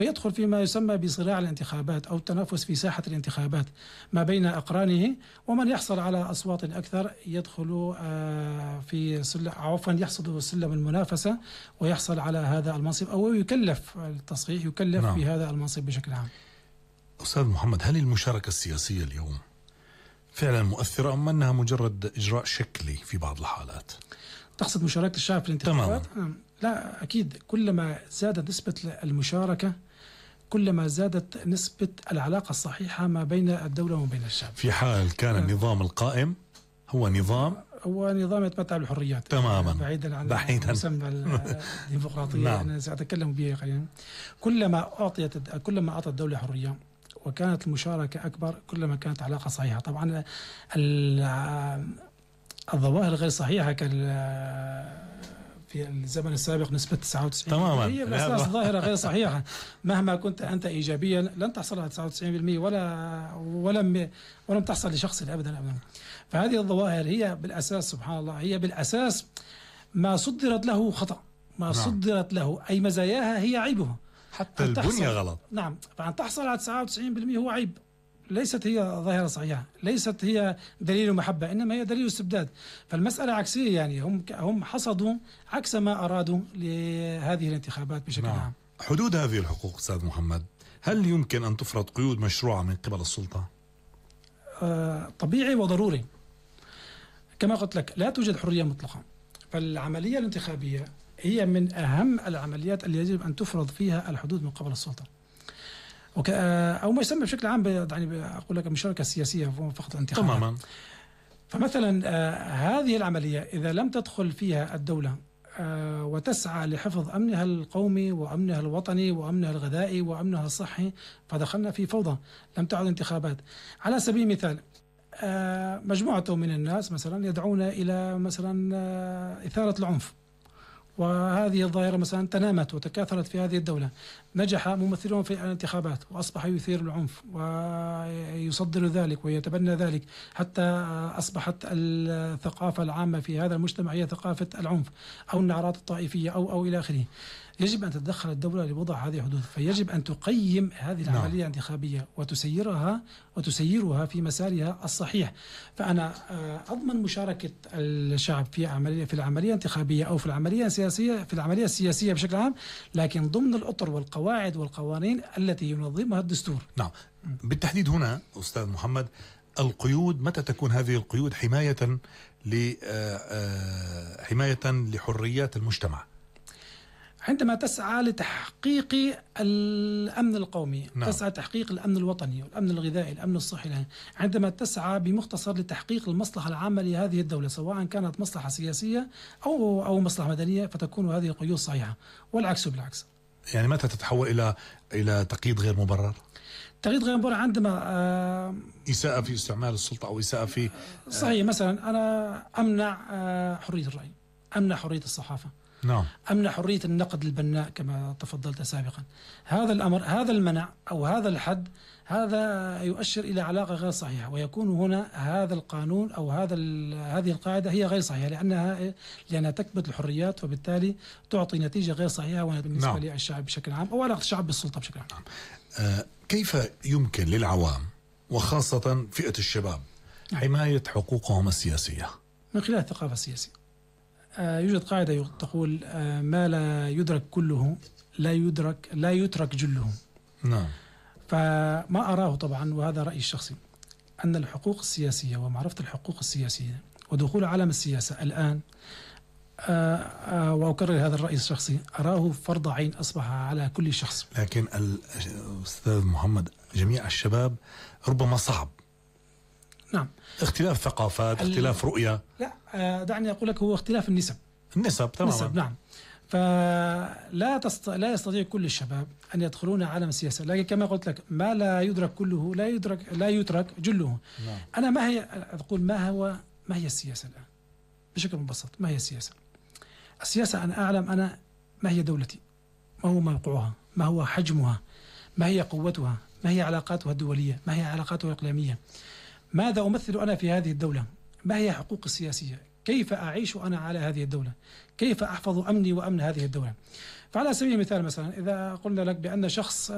يدخل فيما يسمى بصراع الانتخابات أو التنافس في ساحة الانتخابات ما بين أقرانه، ومن يحصل على أصوات أكثر يدخل في يحصد سلم المنافسة ويحصل على هذا المنصب، أو يكلف التصحيح، يكلف نعم. بهذا المنصب بشكل عام. أستاذ محمد، هل المشاركة السياسية اليوم فعلا مؤثرة أم أنها مجرد إجراء شكلي في بعض الحالات؟ تقصد مشاركة الشعب في الانتخابات؟ تماما. لا أكيد، كلما زادت نسبة المشاركة كلما زادت نسبة العلاقة الصحيحة ما بين الدولة وما بين الشعب. في حال كان النظام القائم هو نظام يتمتع بالحريات تماما، بعيدا عن مسمى الديمقراطية. نعم. أنا سأتكلم به قليلا. كلما أعطت الدولة حرية وكانت المشاركة أكبر كلما كانت علاقة صحيحة. طبعا الظواهر غير صحيحة في الزمن السابق نسبة 99% تماما هي بالأساس ظاهرة غير صحيحة. مهما كنت أنت إيجابيا لن تحصل على 99% ولم تحصل لشخص أبدا. فهذه الظواهر هي بالأساس سبحان الله هي بالأساس ما صدرت له خطأ، ما صدرت له أي مزاياها هي عيبها، حتى البنية غلط. نعم، فأن تحصل على 99% هو عيب، ليست هي ظاهرة صحيحة، ليست هي دليل محبة، إنما هي دليل استبداد. فالمسألة عكسية، يعني هم حصدوا عكس ما أرادوا لهذه الانتخابات بشكل عام. حدود هذه الحقوق أستاذ محمد، هل يمكن أن تفرض قيود مشروعة من قبل السلطة؟ طبيعي وضروري. كما قلت لك لا توجد حرية مطلقة، فالعملية الانتخابية هي من أهم العمليات اللي يجب أن تفرض فيها الحدود من قبل السلطة، أو ما يسمى بشكل عام يعني أقول لك المشاركة السياسية فقط الانتخابات. تماما. فمثلا هذه العملية إذا لم تدخل فيها الدولة وتسعى لحفظ أمنها القومي وأمنها الوطني وأمنها الغذائي وأمنها الصحي، فدخلنا في فوضى، لم تعد انتخابات. على سبيل المثال مجموعة من الناس مثلا يدعون إلى مثلا إثارة العنف، وهذه الظاهرة مثلا تنامت وتكاثرت في هذه الدولة. نجح ممثلون في الانتخابات وأصبح يثير العنف ويصدر ذلك ويتبنى ذلك، حتى أصبحت الثقافة العامة في هذا المجتمع هي ثقافة العنف أو النعرات الطائفية أو إلى آخره. يجب أن تتدخل الدولة لوضع هذه الحدود، فيجب أن تقيم هذه العملية الانتخابية وتسيرها في مسارها الصحيح. فأنا أضمن مشاركة الشعب في العملية الانتخابية أو في العملية السياسية بشكل عام، لكن ضمن الأطر والقواعد والقوانين التي ينظمها الدستور. نعم، بالتحديد هنا أستاذ محمد، القيود متى تكون هذه القيود حماية لحريات المجتمع؟ عندما تسعى لتحقيق الأمن القومي، نعم. تسعى لتحقيق الأمن الوطني والأمن الغذائي، الأمن الصحي، عندما تسعى بمختصر لتحقيق المصلحة العامة لهذه الدولة، سواء كانت مصلحة سياسية أو مصلحة مدنية، فتكون هذه القيود صحيحة، والعكس بالعكس. يعني متى تتحول إلى تقييد غير مبرر؟ تقييد غير مبرر عندما إساءة في استعمال السلطة أو إساءة في صحيح. مثلا أنا أمنع حرية الرأي، أمنع حرية الصحافة، نعم، أمنع حرية النقد البناء كما تفضلت سابقا. هذا الأمر، هذا المنع أو هذا الحد، هذا يؤشر إلى علاقة غير صحيحة، ويكون هنا هذا القانون أو هذه القاعدة هي غير صحيحة، لأنها تكبت الحريات، وبالتالي تعطي نتيجة غير صحيحة بالنسبة للشعب بشكل عام أو علاقة الشعب بالسلطة بشكل عام. كيف يمكن للعوام وخاصة فئة الشباب حماية حقوقهم السياسية؟ من خلال الثقافة السياسية. يوجد قاعدة تقول ما لا يدرك كله لا يترك جله. نعم. فما أراه طبعا، وهذا رأيي الشخصي، أن الحقوق السياسية ومعرفة الحقوق السياسية ودخول عالم السياسة الآن، وأكرر هذا الرأي الشخصي، أراه فرض عين أصبح على كل شخص. لكن أستاذ محمد، جميع الشباب ربما صعب. نعم. اختلاف ثقافات، اختلاف رؤية. لا، دعني أقول لك، هو اختلاف النسب. تماما. نعم. لا يستطيع كل الشباب أن يدخلون عالم السياسة، لكن كما قلت لك ما لا يدرك كله لا يترك جله. نعم. أنا أقول ما هي السياسة الآن بشكل مبسط؟ ما هي السياسة؟ السياسة أنا أعلم ما هي دولتي، ما هو موقعها، ما هو حجمها، ما هي قوتها، ما هي علاقاتها الدولية، ما هي علاقاتها الإقليمية، ماذا أمثل أنا في هذه الدولة، ما هي حقوقي السياسية، كيف أعيش أنا على هذه الدولة، كيف أحفظ أمني وأمن هذه الدولة. فعلى سبيل المثال مثلا إذا قلنا لك بأن شخص